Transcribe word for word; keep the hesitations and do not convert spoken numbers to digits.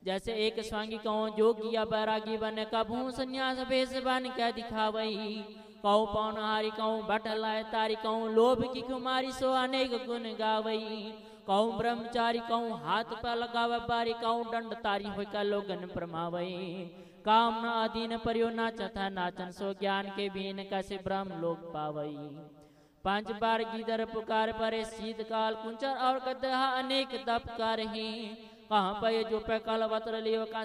जैसे एक स्वांगी कहो जोगी या बैरागी बन कभू संन्यास भेष बन क्या दिखावई। कहूँ पौनहारी कहूँ भट लाए तारी कहूँ लोभ की कुमारी सो अनेक गुण गावई। कहूँ ब्रह्मचारी कहूँ हाथ पर लगावे बारी कहूँ दंड तारी हो का लोगन प्रमावई। काम न अधीन परियो नाचत है नाचन सो ज्ञान के बीन कैसे ब्रह्म लोक पावई। पांच बार गीदर पुकार परे शीतकाल कुंचर और गदहा अनेक तप कर ही। कहाँ पे जो पे कल वत्र लियो का